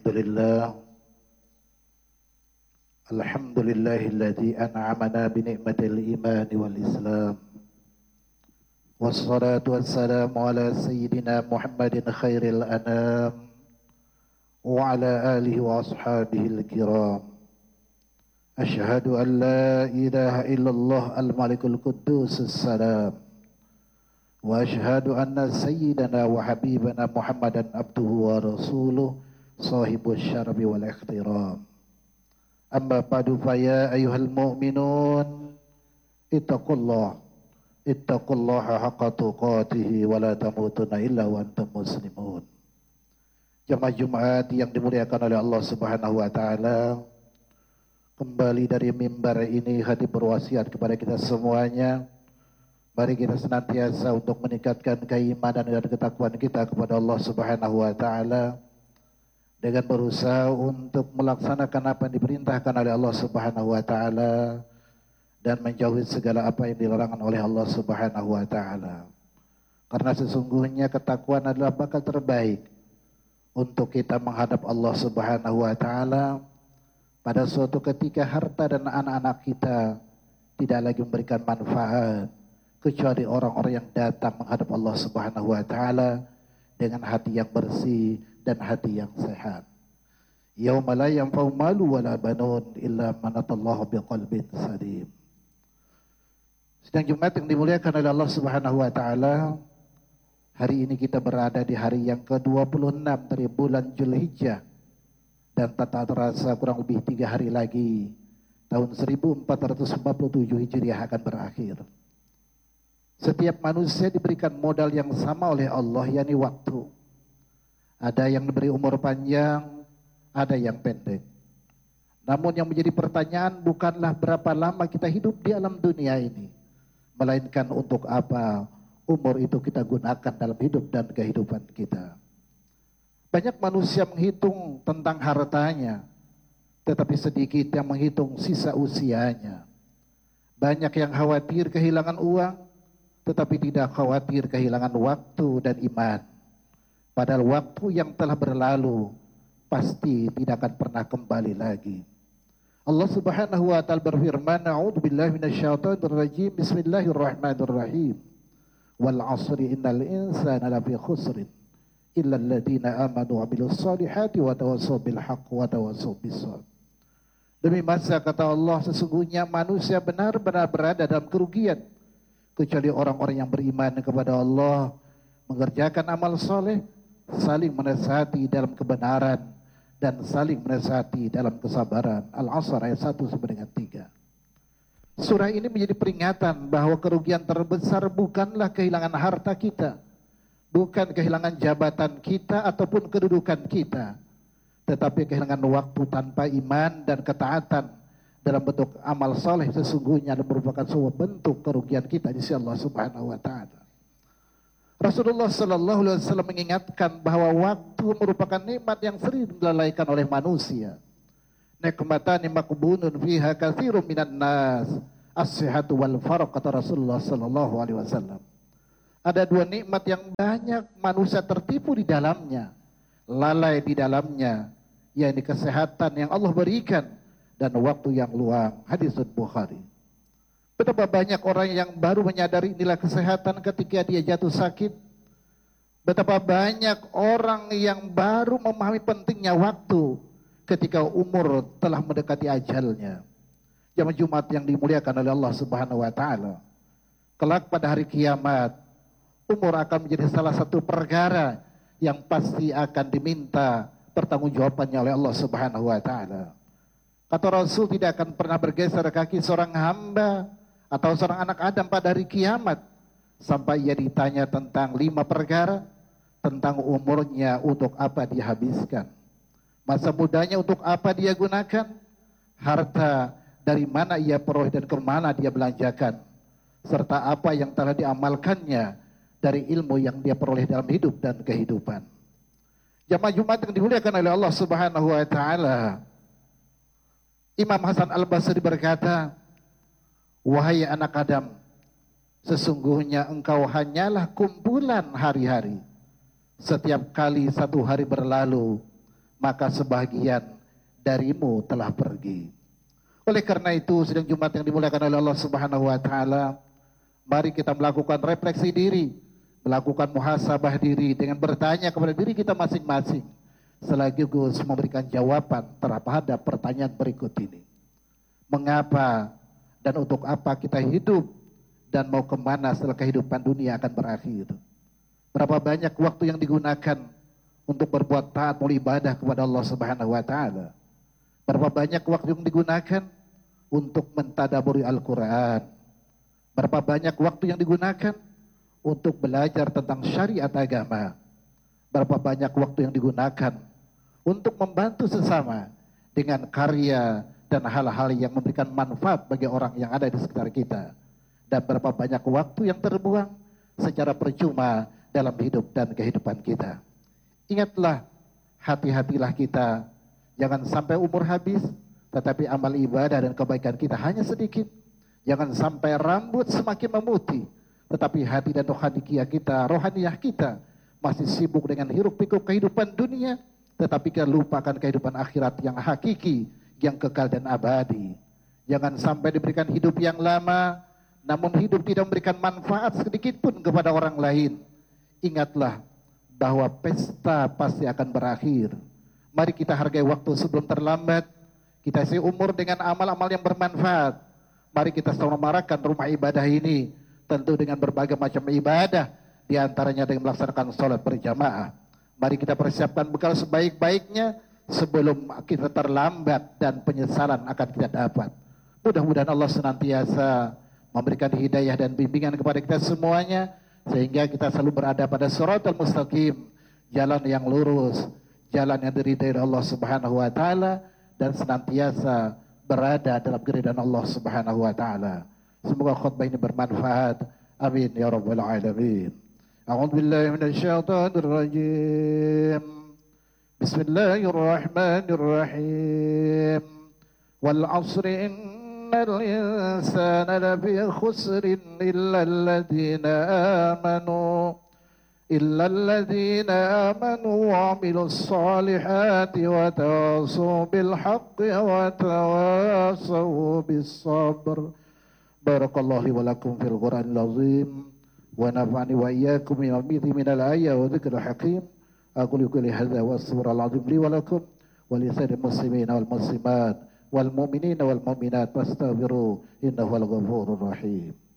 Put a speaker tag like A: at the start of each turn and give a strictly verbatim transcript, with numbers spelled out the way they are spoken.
A: Alhamdulillah Alhamdulillahilladzi an'amana bi ni'matil imani wal islam. Wassalatu wassalamu ala sayyidina Muhammadin khairil anam wa ala alihi wa ashabihil kiram. Asyhadu an la ilaha illallah al-malikul quddus as-salam. Wa asyhadu anna sayyidana wa habibana Muhammadan abduhu wa rasuluh sahibus syarbi wal ikhtiram. Amma ba'du fa ya ayyuhal mu'minun ittaqullah ittaqullaha haqqa tuqatih wa la tamutunna illa wa antum muslimun. Jamaah Jumat yang dimuliakan oleh Allah Subhanahu wa taala, kembali dari mimbar ini hati berwasiat kepada kita semuanya. Mari kita senantiasa untuk meningkatkan keimanan dan ketakwaan kita kepada Allah Subhanahu wa taala dengan berusaha untuk melaksanakan apa yang diperintahkan oleh Allah Subhanahu wa taala dan menjauhi segala apa yang dilarang oleh Allah Subhanahu wa taala. Karena sesungguhnya ketakwaan adalah bakal terbaik untuk kita menghadap Allah Subhanahu wa taala pada suatu ketika harta dan anak-anak kita tidak lagi memberikan manfaat kecuali orang-orang yang datang menghadap Allah Subhanahu wa taala dengan hati yang bersih dan hati yang sehat. Yauma la yanfa'u malu wala banun illa man atallaha biqalbin salim. Sidang Jumat yang dimuliakan oleh Allah Subhanahu wa taala, hari ini kita berada di hari yang ke dua puluh enam dari bulan Zulhijjah, dan tak terasa kurang lebih tiga hari lagi tahun seribu empat ratus empat puluh tujuh Hijriah akan berakhir. Setiap manusia diberikan modal yang sama oleh Allah, yakni waktu. Ada yang diberi umur panjang, ada yang pendek. Namun yang menjadi pertanyaan bukanlah berapa lama kita hidup di alam dunia ini, melainkan untuk apa umur itu kita gunakan dalam hidup dan kehidupan kita. Banyak manusia menghitung tentang hartanya, tetapi sedikit yang menghitung sisa usianya. Banyak yang khawatir kehilangan uang, tetapi tidak khawatir kehilangan waktu dan iman. Padahal waktu yang telah berlalu pasti tidak akan pernah kembali lagi. Allah Subhanahu wa taala berfirman, "A'udzubillahi minasyaitonir rajim. Bismillahirrahmanirrahim. Wal 'ashri innal insana lafi khusrin illa alladziina aamanu wa 'amilus shalihaati wa tawassaw bil haqqi wa tawassaw bis sabr." Demi masa, kata Allah, sesungguhnya manusia benar-benar berada dalam kerugian kecuali orang-orang yang beriman kepada Allah, mengerjakan amal soleh, saling menasihati dalam kebenaran, dan saling menasihati dalam kesabaran. Al-Asr ayat satu sampai dengan tiga. Surah ini menjadi peringatan bahwa kerugian terbesar bukanlah kehilangan harta kita, bukan kehilangan jabatan kita ataupun kedudukan kita, tetapi kehilangan waktu tanpa iman dan ketaatan dalam bentuk amal soleh sesungguhnya merupakan sebuah bentuk kerugian kita di sisi Allah Subhanahu wa taala. Rasulullah sallallahu alaihi wasallam mengingatkan bahwa waktu merupakan nikmat yang sering dilalaikan oleh manusia. Nikmatani maqbunun fiha katsirun minan nas, as-sihhatu wal faraq, kata Rasulullah sallallahu alaihi wasallam. Ada dua nikmat yang banyak manusia tertipu di dalamnya, lalai di dalamnya, yakni kesehatan yang Allah berikan dan waktu yang luang. Hadis Bukhari. Betapa banyak orang yang baru menyadari nilai kesehatan ketika dia jatuh sakit. Betapa banyak orang yang baru memahami pentingnya waktu ketika umur telah mendekati ajalnya. Jamaah Jumat yang dimuliakan oleh Allah Subhanahu wa taala, kelak pada hari kiamat, umur akan menjadi salah satu perkara yang pasti akan diminta pertanggungjawabannya oleh Allah Subhanahu wa taala. Kata Rasul, tidak akan pernah bergeser kaki seorang hamba atau seorang anak Adam pada hari kiamat sampai ia ditanya tentang lima perkara, tentang umurnya untuk apa dia habiskan, masa mudanya untuk apa dia gunakan, harta dari mana ia peroleh dan kemana dia belanjakan, serta apa yang telah diamalkannya dari ilmu yang dia peroleh dalam hidup dan kehidupan. Jamaah Jumat yang dimuliakan oleh Allah Subhanahu wa taala, Imam Hasan Al-Basri berkata, "Wahai anak Adam, sesungguhnya engkau hanyalah kumpulan hari-hari. Setiap kali satu hari berlalu, maka sebagian darimu telah pergi. Oleh karena itu, sidang Jumat yang dimuliakan oleh Allah Subhanahu wa taala, mari kita melakukan refleksi diri, melakukan muhasabah diri dengan bertanya kepada diri kita masing-masing, sekaligus memberikan jawaban terhadap pertanyaan berikut ini. Mengapa dan untuk apa kita hidup dan mau kemana setelah kehidupan dunia akan berakhir? Berapa banyak waktu yang digunakan untuk berbuat taat ibadah kepada Allah Subhanahu wa taala? Berapa banyak waktu yang digunakan untuk mentadaburi Al-Quran? Berapa banyak waktu yang digunakan untuk belajar tentang syariat agama? Berapa banyak waktu yang digunakan untuk membantu sesama dengan karya dan hal-hal yang memberikan manfaat bagi orang yang ada di sekitar kita? Dan berapa banyak waktu yang terbuang secara percuma dalam hidup dan kehidupan kita? Ingatlah, hati-hatilah kita, jangan sampai umur habis, tetapi amal ibadah dan kebaikan kita hanya sedikit. Jangan sampai rambut semakin memutih, tetapi hati dan rohaniah kita, rohaniah kita masih sibuk dengan hiruk pikuk kehidupan dunia, tetapi kita lupakan kehidupan akhirat yang hakiki, yang kekal dan abadi. Jangan sampai diberikan hidup yang lama, namun hidup tidak memberikan manfaat sedikit pun kepada orang lain. Ingatlah bahwa pesta pasti akan berakhir. Mari kita hargai waktu sebelum terlambat. Kita isi umur dengan amal-amal yang bermanfaat. Mari kita selalu memarakkan rumah ibadah ini, tentu dengan berbagai macam ibadah, di antaranya dengan melaksanakan sholat berjamaah. Mari kita persiapkan bekal sebaik-baiknya sebelum kita terlambat dan penyesalan akan kita dapat. Mudah-mudahan Allah senantiasa memberikan hidayah dan bimbingan kepada kita semuanya, sehingga kita selalu berada pada shiratal mustaqim, jalan yang lurus, jalan yang diridhai oleh Allah Subhanahu wa taala, dan senantiasa berada dalam keridhaan Allah Subhanahu wa taala. Semoga khutbah ini bermanfaat. Amin ya rabbal alamin. A'udzu billahi minasyaitonir rajim. Bismillahirrahmanirrahim. Wal 'asri innal insana lafi khusrin illa alladziina aamanu إلا الذين آمنوا وعملوا الصالحات وتواصوا بالحق وتواصوا بالصبر. بارك الله لي ولكم في القرآن العظيم ونفعني وإياكم بما فيه من الآية وذكر الحكيم. أقول قولي هذا وأستغفر العظيم لي ولكم ولسائر المسلمين والمسلمات والمؤمنين والمؤمنات فاستغفروه إنه هو الغفور الرحيم.